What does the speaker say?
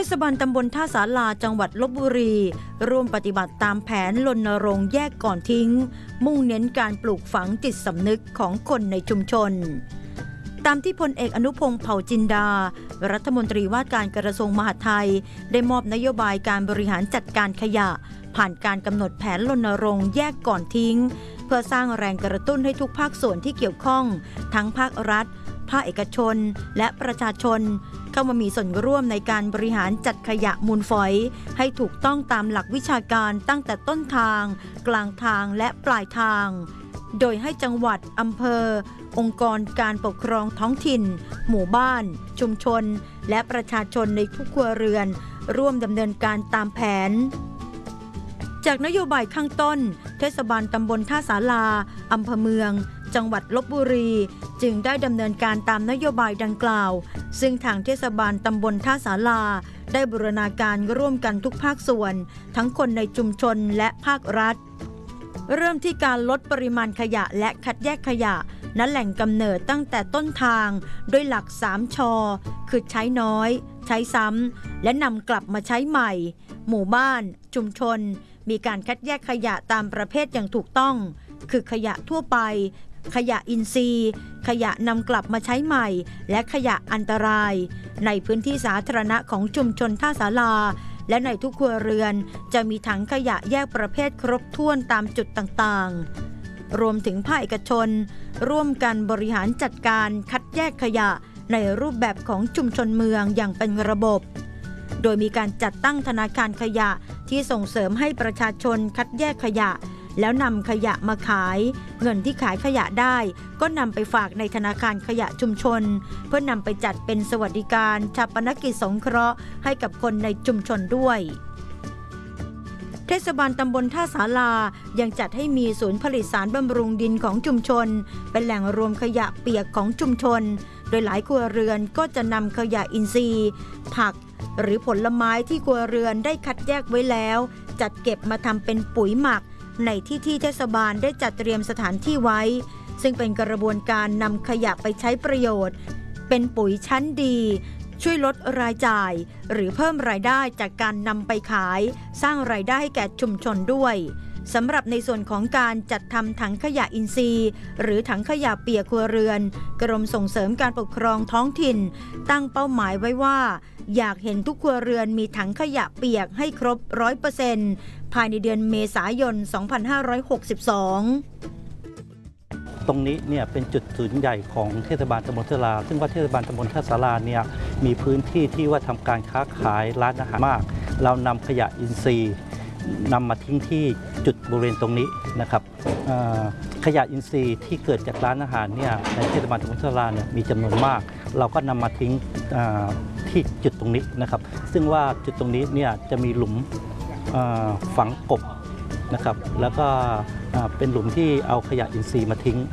ศบาลตำบลท่าสาราจังหวัดลพบุรีร่วมปฏิบัติตามแผนรณรงค์แยกก่อนทิ้งมุ่งเน้นการปลูกฝังจิตสำนึกของคนในชุมชนตามที่พลเอกอนุพงษ์เผ่าจินดารัฐมนตรีว่าการกระทรวงมหาดไทยได้มอบนโยบายการบริหารจัดการขยะผ่านการกำหนดแผนรณรงค์แยกก่อนทิ้งเพื่อสร้างแรงกระตุ้นให้ทุกภาคส่วนที่เกี่ยวข้องทั้งภาครัฐภาคเอกชนและประชาชนเข้ามามีส่วนร่วมในการบริหารจัดขยะมูลฝอยให้ถูกต้องตามหลักวิชาการตั้งแต่ต้นทางกลางทางและปลายทางโดยให้จังหวัดอำเภอองค์กรการปกครองท้องถิ่นหมู่บ้านชุมชนและประชาชนในทุกครัวเรือนร่วมดำเนินการตามแผนจากนโยบายข้างต้นเทศบาลตำบลท่าสาราอำเภอเมืองจังหวัดลพบุรีจึงได้ดำเนินการตามนโยบายดังกล่าวซึ่งทางเทศบาลตำบลท่าสาราได้บูรณาการร่วมกันทุกภาคส่วนทั้งคนในชุมชนและภาครัฐเริ่มที่การลดปริมาณขยะและคัดแยกขยะณแหล่งกำเนิดตั้งแต่ต้นทางด้วยหลัก3 ช.คือใช้น้อยใช้ซ้ำและนำกลับมาใช้ใหม่หมู่บ้านชุมชนมีการคัดแยกขยะตามประเภทอย่างถูกต้องคือขยะทั่วไปขยะอินทรีย์ขยะนำกลับมาใช้ใหม่และขยะอันตรายในพื้นที่สาธารณะของชุมชนท่าสาราและในทุกครัวเรือนจะมีถังขยะแยกประเภทครบถ้วนตามจุดต่างๆรวมถึงภาคเอกชนร่วมกันบริหารจัดการคัดแยกขยะในรูปแบบของชุมชนเมืองอย่างเป็นระบบโดยมีการจัดตั้งธนาคารขยะที่ส่งเสริมให้ประชาชนคัดแยกขยะแล้วนำขยะมาขายเงินที่ขายขยะได้ก็นำไปฝากในธนาคารขยะชุมชนเพื่อนำไปจัดเป็นสวัสดิการชาปนกิจสงเคราะห์ให้กับคนในชุมชนด้วยเทศบาลตำบลท่าสารายังจัดให้มีศูนย์ผลิตสารบำรุงดินของชุมชนเป็นแหล่งรวมขยะเปียกของชุมชนโดยหลายครัวเรือนก็จะนำขยะอินทรีย์ผักหรือผลไม้ที่ครัวเรือนได้คัดแยกไว้แล้วจัดเก็บมาทำเป็นปุ๋ยหมักในที่เทศบาลได้จัดเตรียมสถานที่ไว้ซึ่งเป็นกระบวนการนำขยะไปใช้ประโยชน์เป็นปุ๋ยชั้นดีช่วยลดรายจ่ายหรือเพิ่มรายได้จากการนำไปขายสร้างรายได้ให้แก่ชุมชนด้วยสำหรับในส่วนของการจัดทำถังขยะอินทรีย์หรือถังขยะเปียกครัวเรือนกรมส่งเสริมการปกครองท้องถิ่นตั้งเป้าหมายไว้ว่าอยากเห็นทุกครัวเรือนมีถังขยะเปียกให้ครบ 100% ภายในเดือนเมษายน 2562 ตรงนี้เนี่ยเป็นจุดศูนย์ใหญ่ของเทศบาลตำบลท่าสาราซึ่งว่าเทศบาลตำบลท่าสาราเนี่ยมีพื้นที่ที่ว่าทำการค้าขายร้านอาหารมากเรานำขยะอินทรีย์นำมาทิ้งที่จุดบริเวณตรงนี้นะครับขยะอินทรีย์ที่เกิดจากร้านอาหารเนี่ยในเทศบาลตำบลท่าสาราเนี่ยมีจำนวนมากเราก็นำมาทิ้งที่จุดตรงนี้นะครับซึ่งว่าจุดตรงนี้เนี่ยจะมีหลุมฝังกบนะครับแล้วก็เป็นหลุมที่เอาขยะอินทรีย์มาทิ้ง